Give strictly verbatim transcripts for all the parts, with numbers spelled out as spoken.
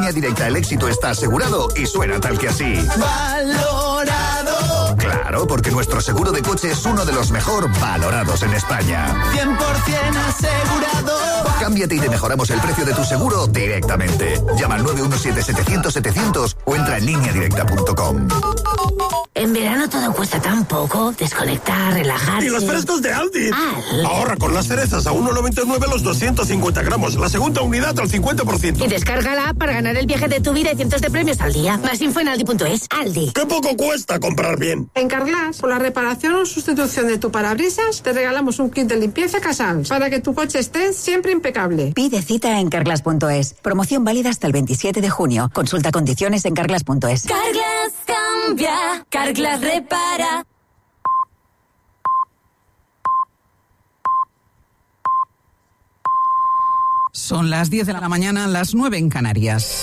Línea Directa el éxito está asegurado y suena tal que así. ¡Valorado! Claro, porque nuestro seguro de coche es uno de los mejor valorados en España. cien por ciento asegurado. Cámbiate y te mejoramos el precio de tu seguro directamente. Llama al nueve uno siete setecientos setecientos o entra en línea directa punto com. En verano todo cuesta tan poco. Desconectar, relajarse. ¡Y los frescos de Aldi! Al. Ahorra con las cerezas a uno noventa y nueve los doscientos cincuenta gramos. La segunda unidad al cincuenta por ciento. Y descarga la app para ganar el viaje de tu vida y cientos de premios al día. Más info en aldi punto es. Aldi. ¡Qué poco cuesta comprar bien! En Carglass, por la reparación o sustitución de tu parabrisas, te regalamos un kit de limpieza Casals para que tu coche esté siempre impecable. Pide cita en carglass punto es. Promoción válida hasta el veintisiete de junio. Consulta condiciones en carglass punto es. Carglass cambia, Carglass repara. Son las diez de la mañana, las nueve en Canarias.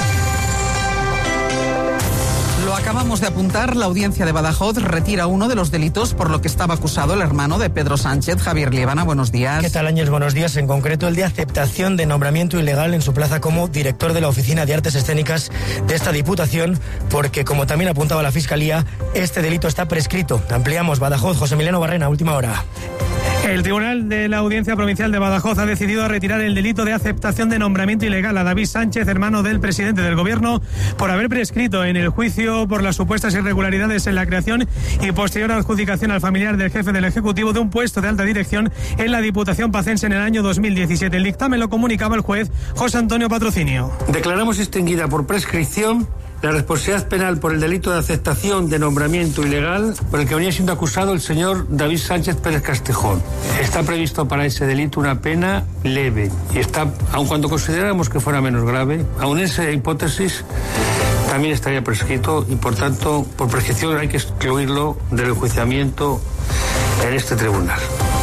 Lo acabamos de apuntar, la audiencia de Badajoz retira uno de los delitos por lo que estaba acusado el hermano de Pedro Sánchez. Javier Liébana, buenos días. ¿Qué tal, Ángel? Buenos días. En concreto, el de aceptación de nombramiento ilegal en su plaza como director de la Oficina de Artes Escénicas de esta Diputación, porque, como también apuntaba la Fiscalía, este delito está prescrito. Ampliamos. Badajoz, José Emiliano Barrena, última hora. El Tribunal de la Audiencia Provincial de Badajoz ha decidido retirar el delito de aceptación de nombramiento ilegal a David Sánchez, hermano del presidente del Gobierno, por haber prescrito en el juicio por las supuestas irregularidades en la creación y posterior adjudicación al familiar del jefe del Ejecutivo de un puesto de alta dirección en la Diputación Pacense en el año dos mil diecisiete. El dictamen lo comunicaba el juez José Antonio Patrocinio. Declaramos extinguida por prescripción la responsabilidad penal por el delito de aceptación de nombramiento ilegal por el que venía siendo acusado el señor David Sánchez Pérez Castejón. Está previsto para ese delito una pena leve y está, aun cuando consideráramos que fuera menos grave, aun en esa hipótesis también estaría prescrito y por tanto por prescripción hay que excluirlo del enjuiciamiento en este tribunal.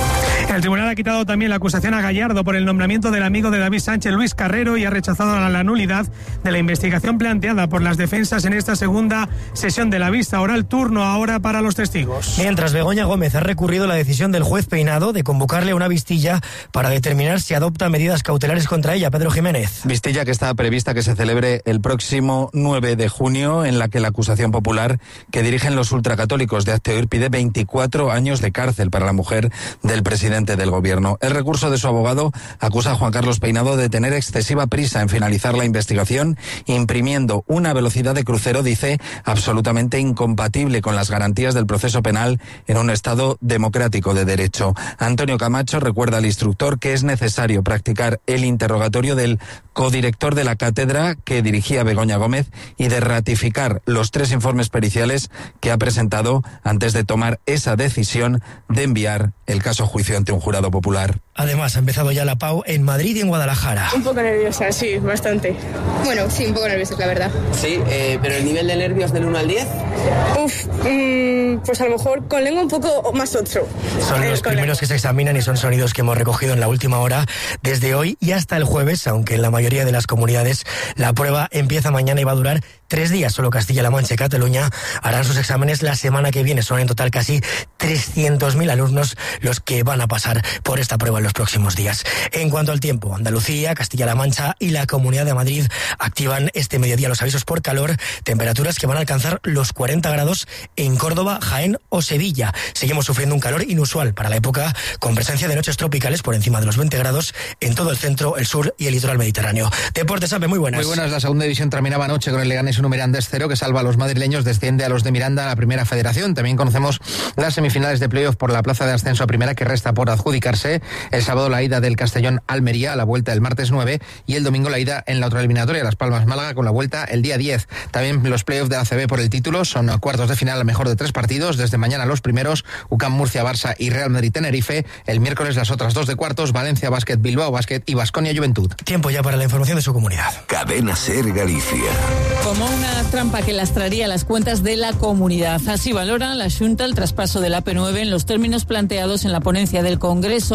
El tribunal ha quitado también la acusación a Gallardo por el nombramiento del amigo de David Sánchez, Luis Carrero, y ha rechazado la nulidad de la investigación planteada por las defensas en esta segunda sesión de la vista oral. Turno ahora para los testigos. Mientras, Begoña Gómez ha recurrido la decisión del juez Peinado de convocarle a una vistilla para determinar si adopta medidas cautelares contra ella. Pedro Jiménez. Vistilla que está prevista que se celebre el próximo nueve de junio, en la que la acusación popular que dirigen los ultracatólicos de Hazte Oír pide veinticuatro años de cárcel para la mujer del presidente del Gobierno. El recurso de su abogado acusa a Juan Carlos Peinado de tener excesiva prisa en finalizar la investigación, imprimiendo una velocidad de crucero, dice, absolutamente incompatible con las garantías del proceso penal en un Estado democrático de derecho. Antonio Camacho recuerda al instructor que es necesario practicar el interrogatorio del codirector de la cátedra que dirigía Begoña Gómez y de ratificar los tres informes periciales que ha presentado antes de tomar esa decisión de enviar el caso a juicio ante un jurado popular. Además, ha empezado ya la P A U en Madrid y en Guadalajara. Un poco nerviosa, sí, bastante. Bueno, sí, un poco nerviosa, la verdad. Sí, eh, pero el nivel de nervios del uno al diez. Uf, mmm, pues a lo mejor con lengua un poco más ocho. Son los primeros que se examinan y son sonidos que hemos recogido en la última hora, desde hoy y hasta el jueves, aunque en la mayoría de las comunidades la prueba empieza mañana y va a durar tres días. Solo Castilla-La Mancha y Cataluña harán sus exámenes la semana que viene. Son en total casi trescientos mil alumnos los que van a pasar por esta prueba en los próximos días. En cuanto al tiempo, Andalucía, Castilla-La Mancha y la Comunidad de Madrid activan este mediodía los avisos por calor, temperaturas que van a alcanzar los cuarenta grados en Córdoba, Jaén o Sevilla. Seguimos sufriendo un calor inusual para la época, con presencia de noches tropicales por encima de los veinte grados en todo el centro, el sur y el litoral mediterráneo. Deportes, Ape, muy buenas. Muy buenas. La segunda división terminaba anoche con el Leganés uno Mirandés cero, que salva a los madrileños, desciende a los de Miranda a la primera federación. También conocemos las semifinales de playoff por la plaza de ascenso a primera, que resta por adjudicarse. El sábado la ida del Castellón Almería, a la vuelta el martes nueve, y el domingo la ida en la otra eliminatoria, Las Palmas Málaga, con la vuelta el día diez. También los playoffs de la A C B por el título, son cuartos de final a mejor de tres partidos. Desde mañana los primeros, U C A M Murcia Barça y Real Madrid Tenerife. El miércoles las otras dos de cuartos, Valencia Basket Bilbao Basket y Baskonia Juventud. Tiempo ya para la información de su comunidad. Cadena Ser Galicia. Como una trampa que lastraría las cuentas de la comunidad. Así valora la Xunta el traspaso del A P nueve en los términos planteados en la ponencia del Congreso. Rotundo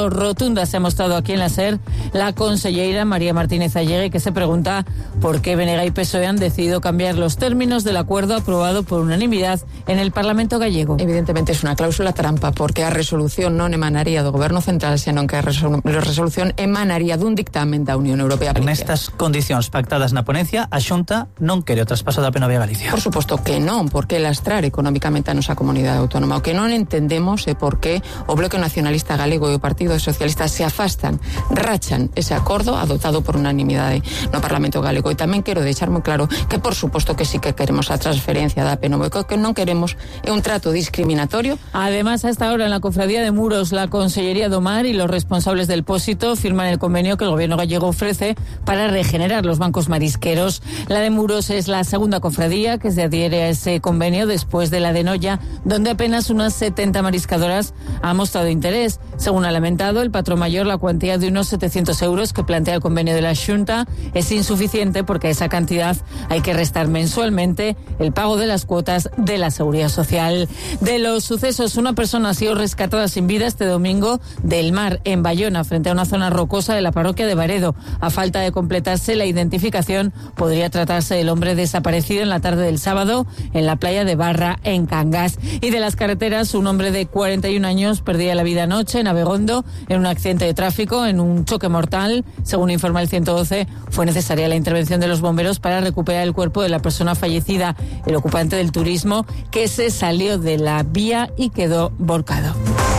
rotunda se ha mostrado aquí en la SER la consellera María Martínez Allegue, que se pregunta por qué B N G y P S O E han decidido cambiar los términos del acuerdo aprobado por unanimidad en el Parlamento gallego. Evidentemente es una cláusula trampa, porque a resolución non emanaría do Goberno Central, senón que a resolu- a resolución emanaría dun dictamen da Unión Europea. Nestas condicións pactadas na ponencia, a Xunta non quere o traspaso da Penovia a Galicia. Por suposto que non, porque lastrar económicamente a nosa comunidade autónoma. O que non entendemos é por que o Bloque Nacionalista Galego e o Partido Socialista se afastan, rachan ese acordo adoptado por unanimidade no Parlamento Galego. E tamén quero deixar moi claro que por suposto que sí que queremos a transferencia da P N V, que non queremos é un trato discriminatorio. Además, hasta ahora en la Cofradía de Muros, la Consellería do Mar y los responsables del Pósito firman el convenio que el gobierno gallego ofrece para regenerar los bancos marisqueros. La de Muros es la segunda cofradía que se adhiere a ese convenio después de la de Noia, donde apenas unas setenta mariscadoras han mostrado interés. Según ha lamentado el patrón mayor, la cuantía de unos setecientos euros que plantea el convenio de la Xunta es insuficiente, porque a esa cantidad hay que restar mensualmente el pago de las cuotas de la Seguridad Social. De los sucesos, una persona ha sido rescatada sin vida este domingo del mar en Bayona, frente a una zona rocosa de la parroquia de Baredo. A falta de completarse la identificación, podría tratarse del hombre desaparecido en la tarde del sábado en la playa de Barra, en Cangas. Y de las carreteras, un hombre de cuarenta y un años perdía la vida anoche en Abegondo en un accidente de tráfico, en un choque mortal. Según informa el ciento doce, fue necesaria la intervención de los bomberos para recuperar el cuerpo de la persona fallecida, el ocupante del turismo, que se salió de la vía y quedó volcado.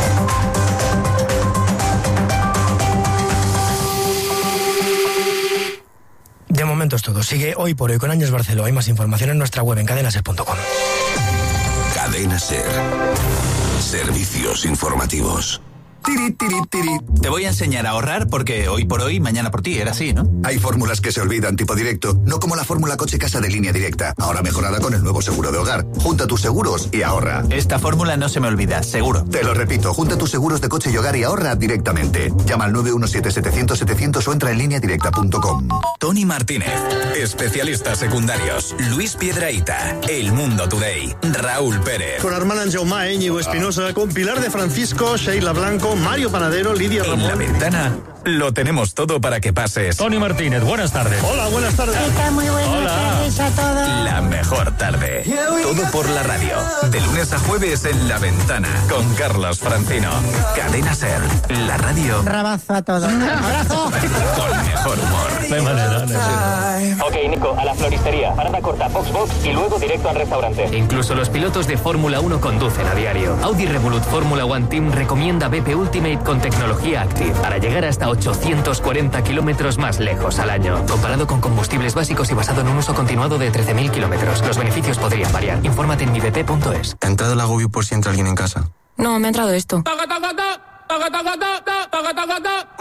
De momento es todo. Sigue Hoy por Hoy con Ángels Barceló. Hay más información en nuestra web en cadena ser punto com. Cadena Ser. Servicios informativos. Tiri, tiri, tiri. Te voy a enseñar a ahorrar porque hoy por hoy, mañana por ti, era así, ¿no? Hay fórmulas que se olvidan, tipo directo, no como la fórmula coche-casa de Línea Directa, ahora mejorada con el nuevo seguro de hogar. Junta tus seguros y ahorra. Esta fórmula no se me olvida, seguro. Te lo repito, junta tus seguros de coche y hogar y ahorra directamente. Llama al nueve uno siete, setecientos, setecientos o entra en línea directa punto com. Tony Martínez, especialistas secundarios. Luis Piedrahita, El Mundo Today. Raúl Pérez. Con Armand Jaumá, Íñigo Espinosa, con Pilar de Francisco, Sheila Blanco, Mario Panadero, Lidia Ramón. En La Ventana lo tenemos todo para que pases. Tony Martínez, buenas tardes. Hola, buenas tardes. Está muy buenas Hola. tardes a todos. La mejor tarde. Todo por la radio. De lunes a jueves en La Ventana. Con Carlos Francino. Cadena Ser. La radio. Rabazo a todos. ¡Abrazo! Con mejor humor. De manera, no. Ok, Nico, a la floristería. Parada corta, Foxbox y luego directo al restaurante. Incluso los pilotos de Fórmula uno conducen a diario. Audi Revolut Fórmula One Team recomienda B P Ultimate con tecnología Active para llegar hasta ochocientos cuarenta kilómetros más lejos al año. Comparado con combustibles básicos y basado en un uso continuado de trece mil kilómetros. Los beneficios podrían variar. Infórmate en mi b p punto es. ¿Ha entrado el agobio por si entra alguien en casa? No, me ha entrado esto.